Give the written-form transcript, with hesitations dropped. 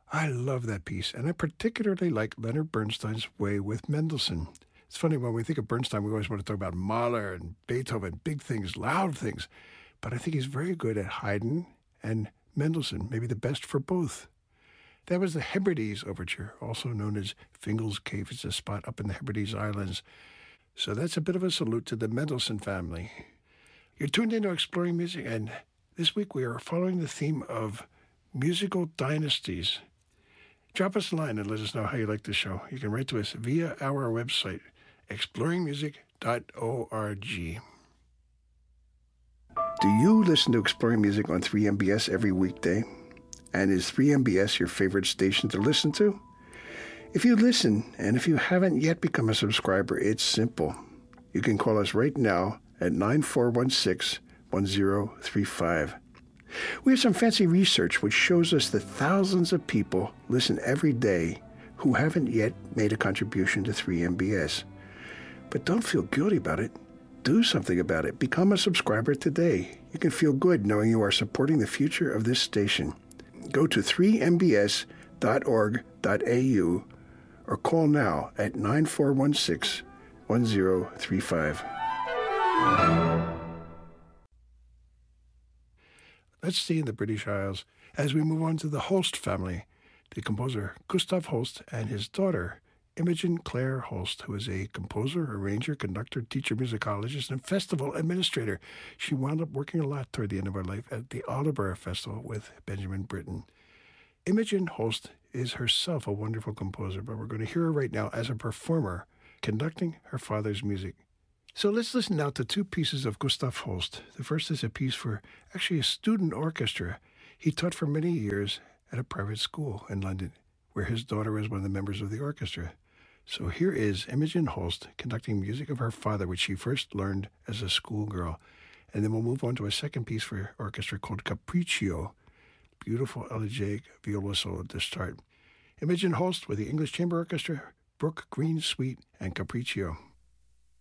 I love that piece, and I particularly like Leonard Bernstein's way with Mendelssohn. It's funny, when we think of Bernstein, we always want to talk about Mahler and Beethoven, big things, loud things. But I think he's very good at Haydn and Mendelssohn, maybe the best for both. That was the Hebrides Overture, also known as Fingal's Cave. It's a spot up in the Hebrides Islands. So that's a bit of a salute to the Mendelssohn family. You're tuned into Exploring Music, and this week we are following the theme of musical dynasties. Drop us a line and let us know how you like the show. You can write to us via our website, exploringmusic.org. Do you listen to Exploring Music on 3MBS every weekday? And is 3MBS your favorite station to listen to? If you listen, and if you haven't yet become a subscriber, it's simple. You can call us right now at 9416-1035. We have some fancy research which shows us that thousands of people listen every day who haven't yet made a contribution to 3MBS. But don't feel guilty about it. Do something about it. Become a subscriber today. You can feel good knowing you are supporting the future of this station. Go to 3mbs.org.au or call now at 9416-1035. Let's stay in the British Isles as we move on to the Holst family, the composer Gustav Holst and his daughter, Imogen Claire Holst, who is a composer, arranger, conductor, teacher, musicologist, and festival administrator. She wound up working a lot toward the end of her life at the Aldeburgh Festival with Benjamin Britten. Imogen Holst is herself a wonderful composer, but we're going to hear her right now as a performer conducting her father's music. So let's listen now to two pieces of Gustav Holst. The first is a piece for actually a student orchestra. He taught for many years at a private school in London, where his daughter was one of the members of the orchestra. So here is Imogen Holst conducting music of her father, which she first learned as a schoolgirl. And then we'll move on to a second piece for orchestra called Capriccio. Beautiful elegiac viola solo to start. Imogen Holst with the English Chamber Orchestra, Brook Green Suite, and Capriccio.